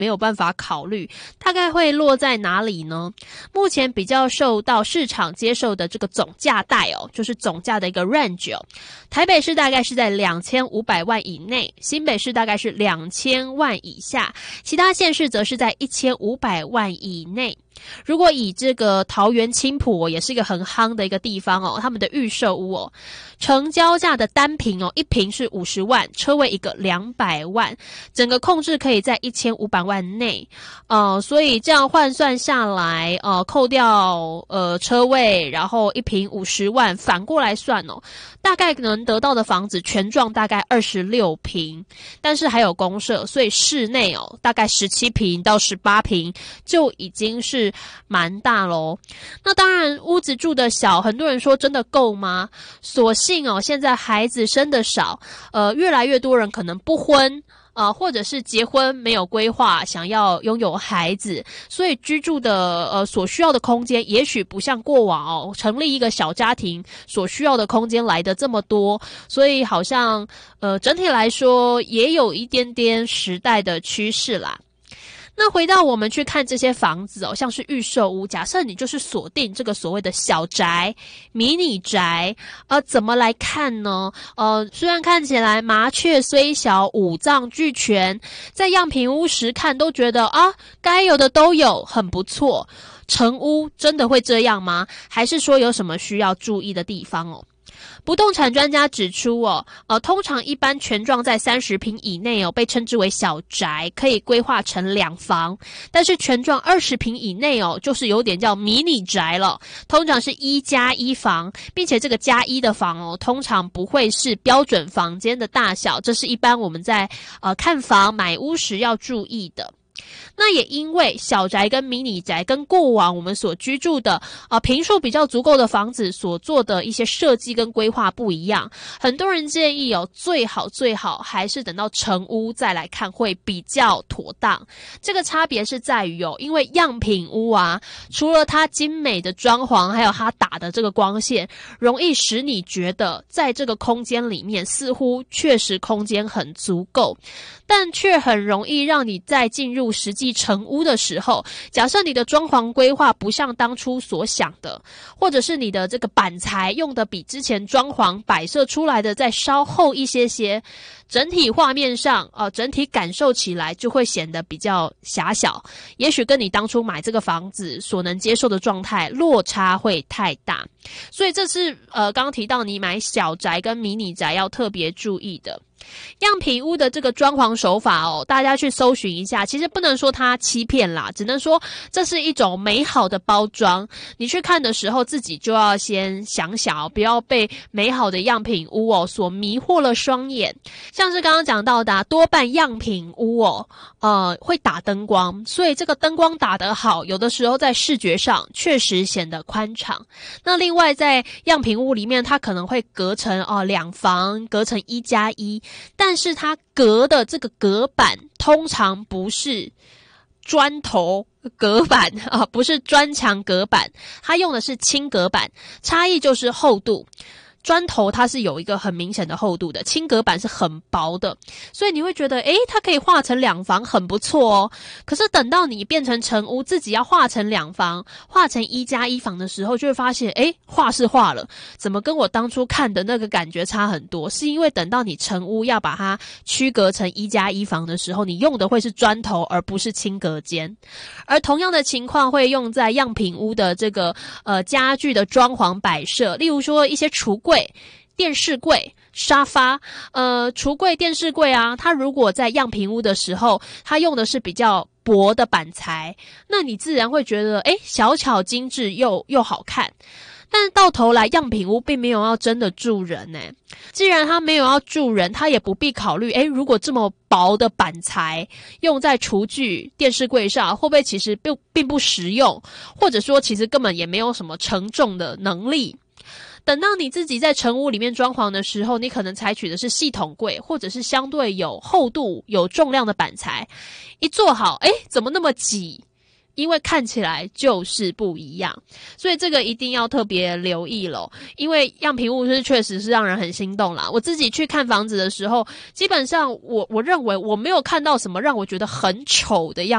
没有办法考虑，大概会落在哪里呢？目前比较受到市场接受的这个总价带就是总价的一个 range台北市大概是在2500万以内，新北市大概是2000万以下，其他县市则是在1500万以内。如果以这个桃园青埔也是一个很夯的一个地方他们的预售屋成交价的单坪一坪是50万，车位一个200万，整个控制可以在1500万内，所以这样换算下来，扣掉车位，然后一坪50万，反过来算大概能得到的房子全幢大概26坪，但是还有公设，所以室内大概17坪到18坪就已经是蛮大咯。那当然屋子住的小，很多人说真的够吗？所幸现在孩子生的少，越来越多人可能不婚或者是结婚没有规划，想要拥有孩子，所以居住的所需要的空间也许不像过往成立一个小家庭所需要的空间来的这么多，所以好像整体来说也有一点点时代的趋势啦。那回到我们去看这些房子像是预售屋，假设你就是锁定这个所谓的小宅、迷你宅，怎么来看呢？虽然看起来麻雀虽小，五脏俱全，在样品屋时看都觉得该有的都有，很不错。成屋真的会这样吗？还是说有什么需要注意的地方不动产专家指出通常一般全幢在30坪以内被称之为小宅，可以规划成2房，但是全幢20坪以内就是有点叫迷你宅了，通常是1+1房，并且这个+1的房通常不会是标准房间的大小，这是一般我们在看房买屋时要注意的。那也因为小宅跟迷你宅跟过往我们所居住的坪数比较足够的房子所做的一些设计跟规划不一样，很多人建议最好还是等到成屋再来看会比较妥当。这个差别是在于因为样品屋除了它精美的装潢，还有它打的这个光线，容易使你觉得在这个空间里面似乎确实空间很足够，但却很容易让你在进入实际成屋的时候，假设你的装潢规划不像当初所想的，或者是你的这个板材用的比之前装潢摆设出来的再稍厚一些，整体画面上整体感受起来就会显得比较狭小，也许跟你当初买这个房子所能接受的状态落差会太大，所以这是刚刚提到你买小宅跟迷你宅要特别注意的。样品屋的这个装潢手法大家去搜寻一下，其实不能说它欺骗啦，只能说这是一种美好的包装。你去看的时候自己就要先想想不要被美好的样品屋所迷惑了双眼。像是刚刚讲到的多半样品屋会打灯光，所以这个灯光打得好，有的时候在视觉上确实显得宽敞。那另外在样品屋里面，它可能会隔成2房，隔成1+1，但是它隔的这个隔板通常不是砖头隔板不是砖墙隔板，它用的是轻隔板，差异就是厚度。砖头它是有一个很明显的厚度的，轻隔板是很薄的，所以你会觉得它可以画成2房很不错可是等到你变成成屋，自己要画成2房，画成1+1房的时候，就会发现画是画了，怎么跟我当初看的那个感觉差很多？是因为等到你成屋要把它区隔成1+1房的时候，你用的会是砖头而不是轻隔间。而同样的情况会用在样品屋的这个家具的装潢摆设，例如说一些橱柜、电视柜、沙发。橱柜、电视柜它如果在样品屋的时候，它用的是比较薄的板材，那你自然会觉得小巧精致又好看。但是到头来样品屋并没有要真的住人既然它没有要住人，它也不必考虑如果这么薄的板材用在厨具、电视柜上，会不会其实并不实用，或者说其实根本也没有什么承重的能力。等到你自己在成屋里面装潢的时候，你可能采取的是系统柜，或者是相对有厚度、有重量的板材，一做好怎么那么挤， 因为看起来就是不一样，所以这个一定要特别留意咯。因为样品屋是确实是让人很心动啦。我自己去看房子的时候，基本上我认为我没有看到什么让我觉得很丑的样